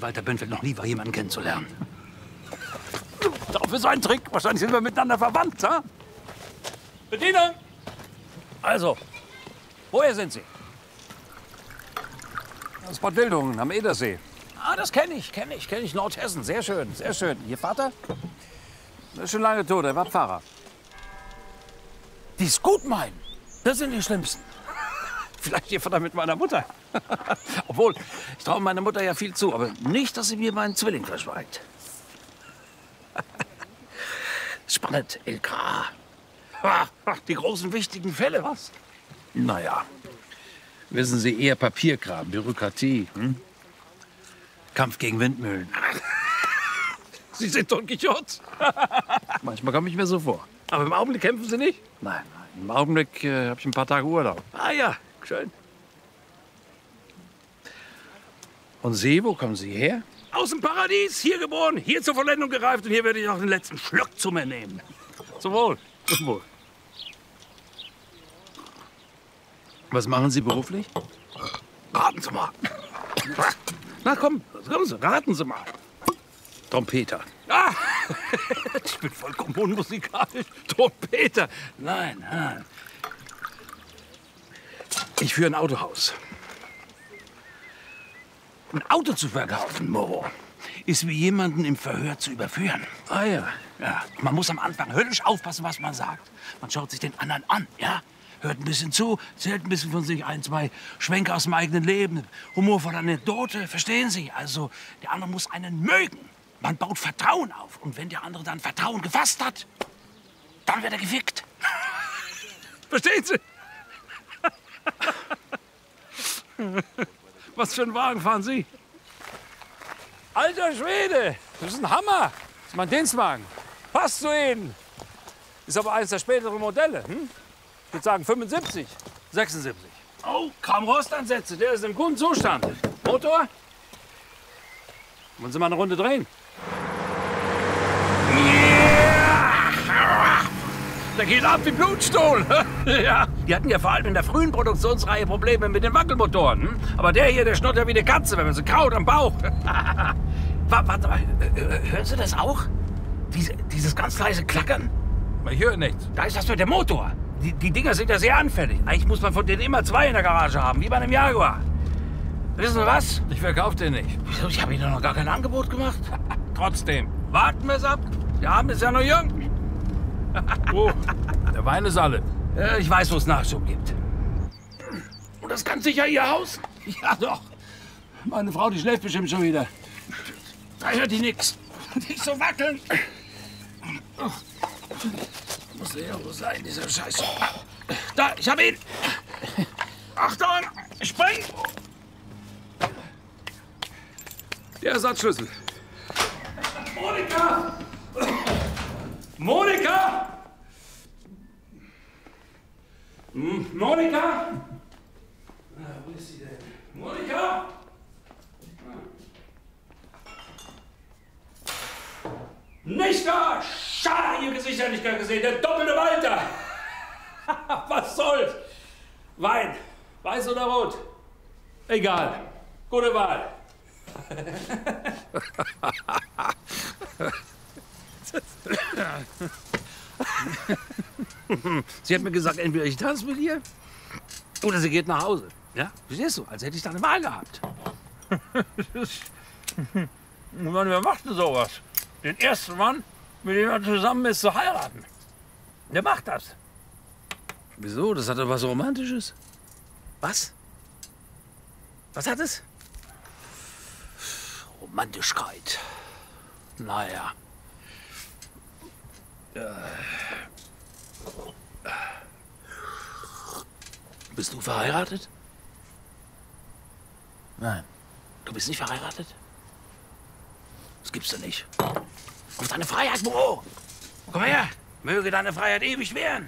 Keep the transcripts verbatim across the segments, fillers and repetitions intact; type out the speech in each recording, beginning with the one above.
Walter Bönfeld noch nie war, jemanden kennenzulernen. Darauf ist so ein Trick. Wahrscheinlich sind wir miteinander verwandt, ha? Bediener! Also, woher sind Sie? Aus Bad Wildungen am Edersee. Ah, das kenne ich, kenne ich, kenne ich. Nordhessen. Sehr schön, sehr schön. Ihr Vater? Der ist schon lange tot, er war Pfarrer. Die es gut meinen, das sind die Schlimmsten. Vielleicht Ihr Vater mit meiner Mutter. Obwohl, ich traue meiner Mutter ja viel zu, aber nicht, dass sie mir meinen Zwilling verschweigt. Spannend, L K A. Die großen, wichtigen Fälle, was? Naja, wissen Sie, eher Papierkram, Bürokratie. Hm? Kampf gegen Windmühlen. Sie sind Don Quixote. Manchmal komme ich mir so vor. Aber im Augenblick kämpfen Sie nicht? Nein, nein. Im Augenblick äh, habe ich ein paar Tage Urlaub. Ah ja, schön. Und Sie, wo kommen Sie her? Aus dem Paradies, hier geboren, hier zur Vollendung gereift und hier werde ich auch den letzten Schluck zu mir nehmen. Zum Wohl, zum Wohl. Was machen Sie beruflich? Raten Sie mal. Na komm, kommen Sie, raten Sie mal. Trompeter. Ah, ich bin vollkommen unmusikalisch. Trompeter. Nein, nein. Ich führe ein Autohaus. Ein Auto zu verkaufen, Moro, ist wie jemanden im Verhör zu überführen. Ah ja. Ja. Man muss am Anfang höllisch aufpassen, was man sagt. Man schaut sich den anderen an, ja? Hört ein bisschen zu, zählt ein bisschen von sich, ein, zwei Schwenke aus dem eigenen Leben, humorvolle Anekdote, verstehen Sie? Also, der andere muss einen mögen. Man baut Vertrauen auf. Und wenn der andere dann Vertrauen gefasst hat, dann wird er gefickt. Verstehen Sie? Was für einen Wagen fahren Sie? Alter Schwede, das ist ein Hammer. Das ist mein Dienstwagen. Passt zu Ihnen. Ist aber eines der späteren Modelle. Hm? Ich würde sagen fünfundsiebzig, sechsundsiebzig. Oh, kaum Rostansätze. Der ist im guten Zustand. Motor? Wollen Sie mal eine Runde drehen? Der geht ab wie Blutstuhl. Ja, die hatten ja vor allem in der frühen Produktionsreihe Probleme mit den Wackelmotoren. Hm? Aber der hier, der schnurrt ja wie eine Katze, wenn man so kaut am Bauch. Warte mal, hören Sie das auch? Diese, dieses ganz leise Klackern? Ich höre nichts. Da ist das für der Motor. Die, die Dinger sind ja sehr anfällig. Eigentlich muss man von denen immer zwei in der Garage haben, wie bei einem Jaguar. Wissen Sie was? Ich verkaufe den nicht. Wieso? Ich habe Ihnen noch gar kein Angebot gemacht. Trotzdem, warten wir es ab. Der Abend ist ja noch jung. Oh, der Wein ist alle. Äh, ich weiß, wo es Nachschub gibt. Und das kann sicher Ihr Haus? Ja, doch. Meine Frau, die schläft bestimmt schon wieder. Da hört die nix. Nicht so wackeln. Muss ja wo sein, dieser Scheiß. Da, ich hab ihn. Achtung, spring! Der Ersatzschlüssel. Monika! Monika! Hm, Monika? Na, wo ist sie denn? Monika? Nicht da! Schade, Ihr Gesicht hätte ich gar gesehen. Der doppelte Walter! Was soll's? Wein. Weiß oder rot? Egal. Gute Wahl. Sie hat mir gesagt, entweder ich tanze mit ihr oder sie geht nach Hause. Ja? Verstehst du? Als hätte ich da eine Wahl gehabt. Mann, wer macht denn sowas? Den ersten Mann, mit dem er zusammen ist, zu heiraten. Der macht das. Wieso? Das hat doch was Romantisches. Was? Was hat es? Romantischkeit. Naja. Äh. Bist du verheiratet? Nein. Du bist nicht verheiratet? Das gibt's ja nicht. Auf deine Freiheit, Bro! Komm her! Möge deine Freiheit ewig währen!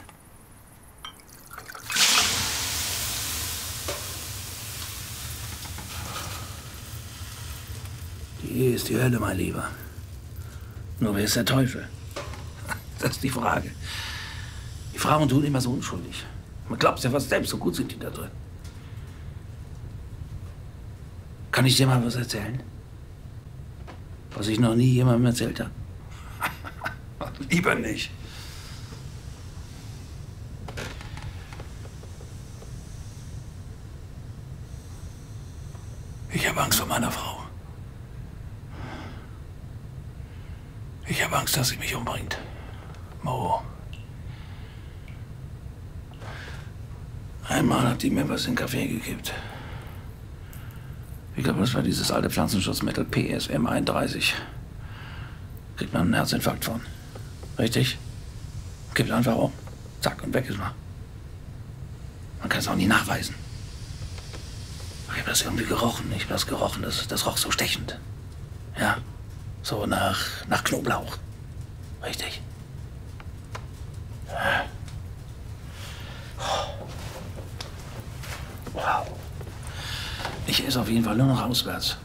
Die Ehe ist die Hölle, mein Lieber. Nur wer ist der Teufel? Das ist die Frage. Die Frauen tun immer so unschuldig. Man glaubt ja fast selbst, so gut sind die da drin. Kann ich dir mal was erzählen? Was ich noch nie jemandem erzählt habe. Lieber nicht. Ich habe Angst vor meiner Frau. Ich habe Angst, dass sie mich umbringt. Mo. Einmal hat die mir was in den Kaffee gekippt. Ich glaube, das war dieses alte Pflanzenschutzmittel P S M einunddreißig. Kriegt man einen Herzinfarkt von. Richtig? Kippt einfach um. Zack, und weg ist man. Man kann es auch nie nachweisen. Ich habe das irgendwie gerochen. Ich habe das gerochen. Das, das roch so stechend. Ja. So nach, nach Knoblauch. Richtig. Wow. Ich esse auf jeden Fall nur noch auswärts.